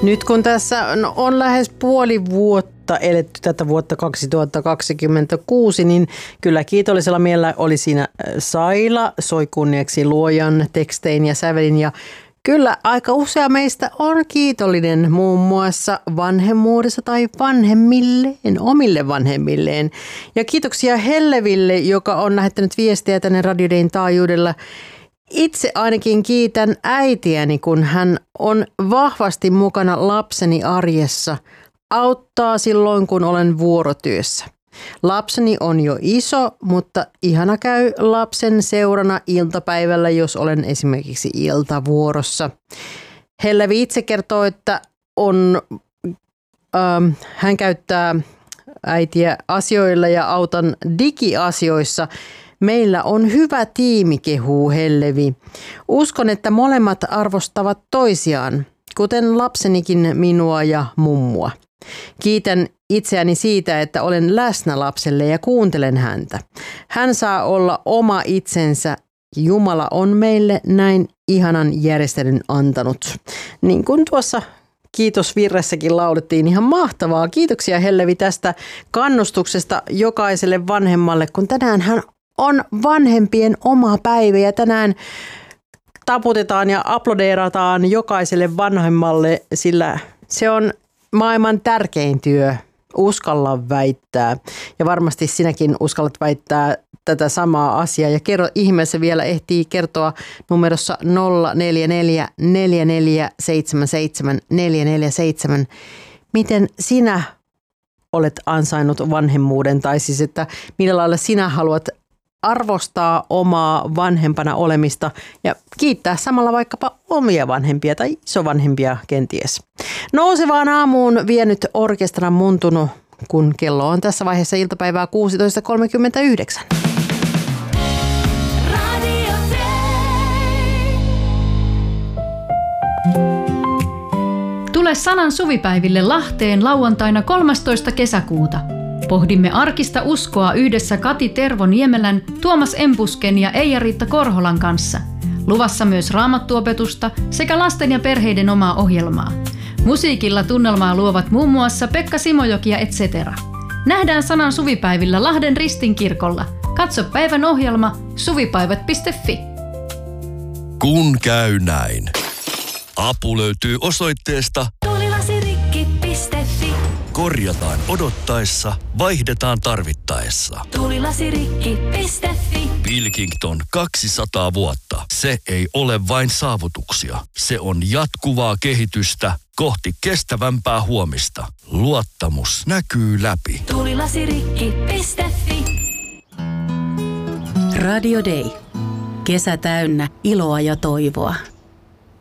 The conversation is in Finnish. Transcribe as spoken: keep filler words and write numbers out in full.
Nyt kun tässä no, on lähes puoli vuotta eletty tätä vuotta kaksituhattakaksikymmentäkuusi, niin kyllä kiitollisella mielellä oli siinä Saila, soi kunniaksi luojan tekstein ja sävelin. Ja kyllä aika usea meistä on kiitollinen muun muassa vanhemmuudessa tai vanhemmilleen, omille vanhemmilleen. Ja kiitoksia Helleville, joka on lähettänyt viestiä tänne Radio Dayn taajuudella. Itse ainakin kiitän äitiäni, kun hän on vahvasti mukana lapseni arjessa. Auttaa silloin, kun olen vuorotyössä. Lapseni on jo iso, mutta ihana käy lapsen seurana iltapäivällä, jos olen esimerkiksi iltavuorossa. Hellevi itse kertoo, että on, ähm, hän käyttää äitiä asioilla ja autan digiasioissa. Meillä on hyvä tiimi, kehuu Hellevi. Uskon, että molemmat arvostavat toisiaan, kuten lapsenikin minua ja mummua. Kiitän itseäni siitä, että olen läsnä lapselle ja kuuntelen häntä. Hän saa olla oma itsensä. Jumala on meille näin ihanan järjestelyn antanut. Niin kuin tuossa kiitosvirressäkin laulettiin, ihan mahtavaa. Kiitoksia Hellevi tästä kannustuksesta jokaiselle vanhemmalle, kun tänään hän on vanhempien oma päivä ja tänään taputetaan ja aplodeerataan jokaiselle vanhemmalle, sillä se on maailman tärkein työ. Uskalla väittää. Ja varmasti sinäkin uskallat väittää tätä samaa asiaa. Ja kerro ihmeessä vielä ehtii kertoa numerossa nolla neljä neljä neljä neljä seitsemän seitsemän neljä neljä seitsemän. Miten sinä olet ansainnut vanhemmuuden? Tai siis, että millä lailla sinä haluat arvostaa omaa vanhempana olemista ja kiittää samalla vaikkapa omia vanhempia tai isovanhempia kenties. Nousevaan aamuun vienyt orkestran Muntunut, kun kello on tässä vaiheessa iltapäivää kuusitoista kolmekymmentäyhdeksän. Tule Sanan suvipäiville Lahteen lauantaina kolmastoista kesäkuuta. Pohdimme arkista uskoa yhdessä Kati Tervo-Niemelän, Tuomas Empusken ja Eija-Riitta Korholan kanssa. Luvassa myös raamattuopetusta sekä lasten ja perheiden omaa ohjelmaa. Musiikilla tunnelmaa luovat muun muassa Pekka Simojoki ja et cetera. Nähdään Sanan suvipäivillä Lahden Ristinkirkolla. Katso päivän ohjelma suvipäivät piste fi. Kun käy näin. Apu löytyy osoitteesta tulilasirikki piste fi. Korjataan odottaessa, vaihdetaan tarvittaessa. tulilasirikki piste fi. Pilkington kaksisataa vuotta. Se ei ole vain saavutuksia. Se on jatkuvaa kehitystä kohti kestävämpää huomista. Luottamus näkyy läpi. tulilasirikki piste fi. Radio Day. Kesä täynnä iloa ja toivoa.